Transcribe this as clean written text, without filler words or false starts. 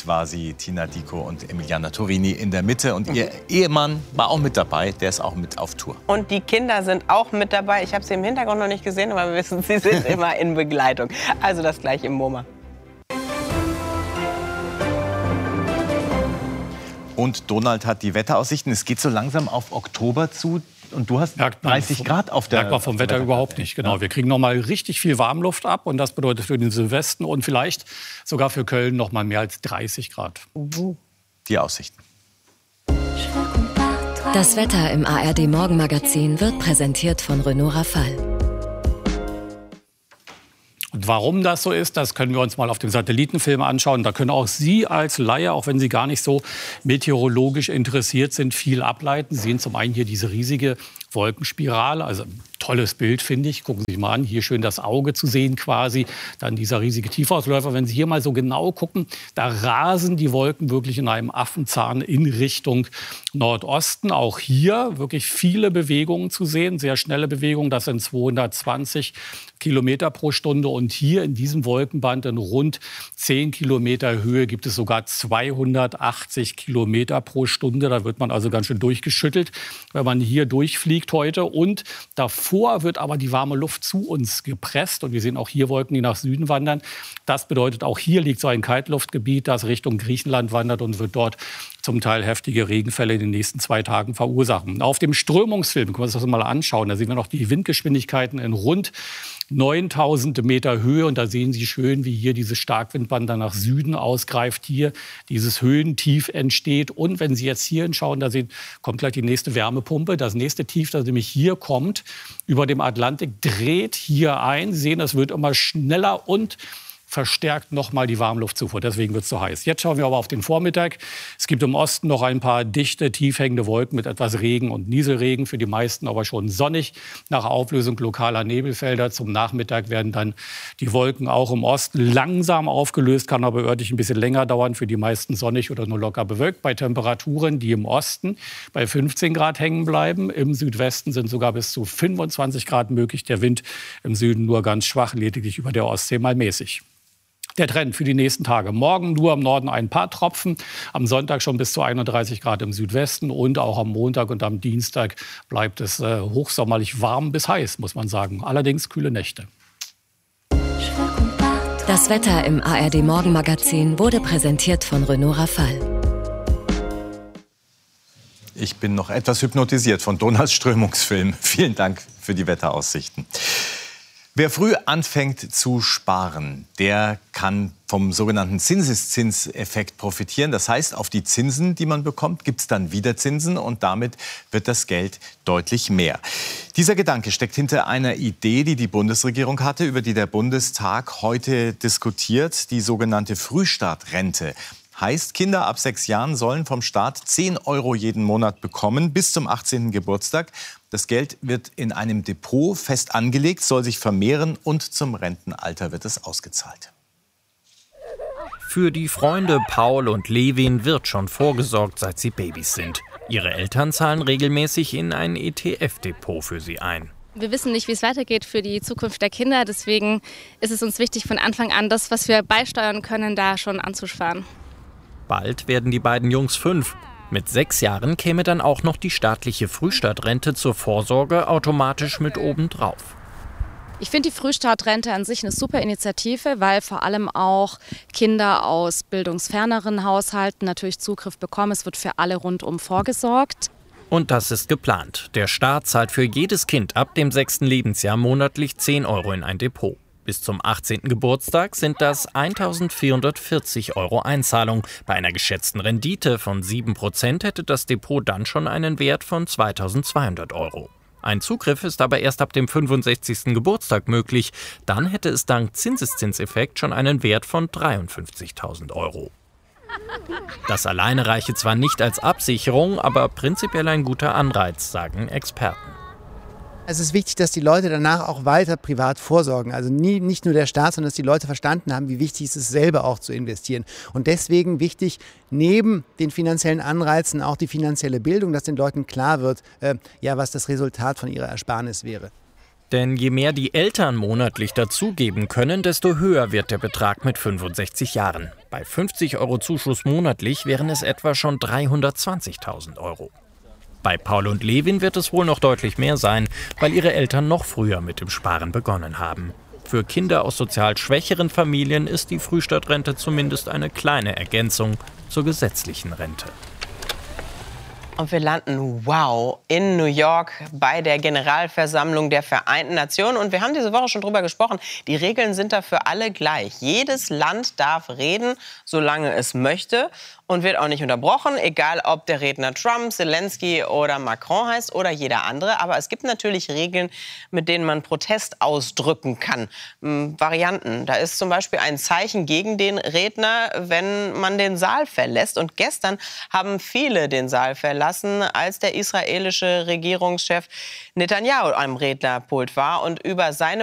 Bild war sie, Tina Dicko und Emiliana Torini in der Mitte. Und ihr Ehemann war auch mit dabei, der ist auch mit auf Tour. Und die Kinder sind auch mit dabei. Ich habe sie im Hintergrund noch nicht gesehen, aber wir wissen, sie sind immer in Begleitung. Also das gleich im MoMA. Und Donald hat die Wetteraussichten. Es geht so langsam auf Oktober zu. Und du hast 30 Grad auf der... Merkt man vom Wetter überhaupt nicht, genau. Wir kriegen noch mal richtig viel Warmluft ab. Und das bedeutet für den Südwesten und vielleicht sogar für Köln noch mal mehr als 30 Grad. Die Aussichten. Das Wetter im ARD-Morgenmagazin wird präsentiert von Renault Rafale. Und warum das so ist, das können wir uns mal auf dem Satellitenfilm anschauen. Da können auch Sie als Laie, auch wenn Sie gar nicht so meteorologisch interessiert sind, viel ableiten. Sie sehen zum einen hier diese riesige Wolkenspirale, also ein tolles Bild, finde ich. Gucken Sie sich mal an, hier schön das Auge zu sehen quasi. Dann dieser riesige Tiefausläufer. Wenn Sie hier mal so genau gucken, da rasen die Wolken wirklich in einem Affenzahn in Richtung Nordosten. Auch hier wirklich viele Bewegungen zu sehen, sehr schnelle Bewegungen. Das sind 220 Kilometer pro Stunde. Und hier in diesem Wolkenband in rund 10 Kilometer Höhe gibt es sogar 280 Kilometer pro Stunde. Da wird man also ganz schön durchgeschüttelt, wenn man hier durchfliegt heute. Und davor wird aber die warme Luft zu uns gepresst. Und wir sehen auch hier Wolken, die nach Süden wandern. Das bedeutet, auch hier liegt so ein Kaltluftgebiet, das Richtung Griechenland wandert und wird dort zum Teil heftige Regenfälle in den nächsten 2 Tagen verursachen. Auf dem Strömungsfilm können wir uns das mal anschauen. Da sehen wir noch die Windgeschwindigkeiten in rund 9000 Meter Höhe. Und da sehen Sie schön, wie hier dieses Starkwindband dann nach Süden ausgreift. Hier dieses Höhentief entsteht. Und wenn Sie jetzt hier hinschauen, da sehen, kommt gleich die nächste Wärmepumpe. Das nächste Tief, das nämlich hier kommt, über dem Atlantik, dreht hier ein. Sie sehen, das wird immer schneller und verstärkt nochmal die Warmluftzufuhr. Deswegen wird es so heiß. Jetzt schauen wir aber auf den Vormittag. Es gibt im Osten noch ein paar dichte, tief hängende Wolken mit etwas Regen und Nieselregen. Für die meisten aber schon sonnig. Nach Auflösung lokaler Nebelfelder zum Nachmittag werden dann die Wolken auch im Osten langsam aufgelöst. Kann aber örtlich ein bisschen länger dauern. Für die meisten sonnig oder nur locker bewölkt. Bei Temperaturen, die im Osten bei 15 Grad hängen bleiben. Im Südwesten sind sogar bis zu 25 Grad möglich. Der Wind im Süden nur ganz schwach, lediglich über der Ostsee mal mäßig. Der Trend für die nächsten Tage. Morgen nur im Norden ein paar Tropfen. Am Sonntag schon bis zu 31 Grad im Südwesten. Und auch am Montag und am Dienstag bleibt es hochsommerlich warm bis heiß, muss man sagen. Allerdings kühle Nächte. Das Wetter im ARD-Morgenmagazin wurde präsentiert von Renault Rafale. Ich bin noch etwas hypnotisiert von Donalds Strömungsfilm. Vielen Dank für die Wetteraussichten. Wer früh anfängt zu sparen, der kann vom sogenannten Zinseszinseffekt profitieren. Das heißt, auf die Zinsen, die man bekommt, gibt es dann wieder Zinsen und damit wird das Geld deutlich mehr. Dieser Gedanke steckt hinter einer Idee, die die Bundesregierung hatte, über die der Bundestag heute diskutiert, die sogenannte Frühstartrente. Heißt, Kinder ab 6 Jahren sollen vom Staat 10 € jeden Monat bekommen bis zum 18. Geburtstag. Das Geld wird in einem Depot fest angelegt, soll sich vermehren und zum Rentenalter wird es ausgezahlt. Für die Freunde Paul und Levin wird schon vorgesorgt, seit sie Babys sind. Ihre Eltern zahlen regelmäßig in ein ETF-Depot für sie ein. Wir wissen nicht, wie es weitergeht für die Zukunft der Kinder. Deswegen ist es uns wichtig, von Anfang an das, was wir beisteuern können, da schon anzusparen. Bald werden die beiden Jungs 5. Mit 6 Jahren käme dann auch noch die staatliche Frühstartrente zur Vorsorge automatisch mit obendrauf. Ich finde die Frühstartrente an sich eine super Initiative, weil vor allem auch Kinder aus bildungsferneren Haushalten natürlich Zugriff bekommen. Es wird für alle rundum vorgesorgt. Und das ist geplant. Der Staat zahlt für jedes Kind ab dem 6. Lebensjahr monatlich 10 € in ein Depot. Bis zum 18. Geburtstag sind das 1.440 € Einzahlung. Bei einer geschätzten Rendite von 7% hätte das Depot dann schon einen Wert von 2.200 €. Ein Zugriff ist aber erst ab dem 65. Geburtstag möglich. Dann hätte es dank Zinseszinseffekt schon einen Wert von 53.000 €. Das alleine reiche zwar nicht als Absicherung, aber prinzipiell ein guter Anreiz, sagen Experten. Es ist wichtig, dass die Leute danach auch weiter privat vorsorgen. Also nicht nur der Staat, sondern dass die Leute verstanden haben, wie wichtig es ist, selber auch zu investieren. Und deswegen wichtig, neben den finanziellen Anreizen auch die finanzielle Bildung, dass den Leuten klar wird, was das Resultat von ihrer Ersparnis wäre. Denn je mehr die Eltern monatlich dazugeben können, desto höher wird der Betrag mit 65 Jahren. Bei 50 € Zuschuss monatlich wären es etwa schon 320.000 €. Bei Paul und Levin wird es wohl noch deutlich mehr sein, weil ihre Eltern noch früher mit dem Sparen begonnen haben. Für Kinder aus sozial schwächeren Familien ist die Frühstart-Rente zumindest eine kleine Ergänzung zur gesetzlichen Rente. Und wir landen, wow, in New York bei der Generalversammlung der Vereinten Nationen. Und wir haben diese Woche schon drüber gesprochen. Die Regeln sind da für alle gleich. Jedes Land darf reden, solange es möchte. Und wird auch nicht unterbrochen, egal ob der Redner Trump, Zelensky oder Macron heißt oder jeder andere. Aber es gibt natürlich Regeln, mit denen man Protest ausdrücken kann. Varianten. Da ist zum Beispiel ein Zeichen gegen den Redner, wenn man den Saal verlässt. Und gestern haben viele den Saal verlassen, als der israelische Regierungschef Netanyahu am Rednerpult war und über seine